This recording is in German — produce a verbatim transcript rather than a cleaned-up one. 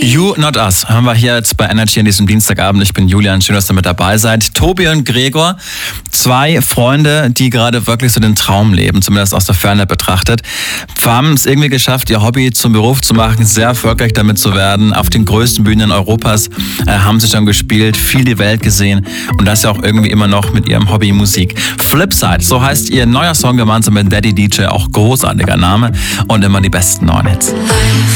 You Not Us hören wir hier jetzt bei Energy an diesem Dienstagabend. Ich bin Julian, schön, dass ihr mit dabei seid. Tobi und Gregor, zwei Freunde, die gerade wirklich so den Traum leben, zumindest aus der Ferne betrachtet. Haben es irgendwie geschafft, ihr Hobby zum Beruf zu machen, sehr erfolgreich damit zu werden. Auf den größten Bühnen Europas äh, haben sie schon gespielt, viel die Welt gesehen und das ja auch irgendwie immer noch mit ihrem Hobby Musik. Flipside, so heißt ihr neuer Song gemeinsam mit Daddy D J, auch großartiger Name und immer die besten neuen Hits.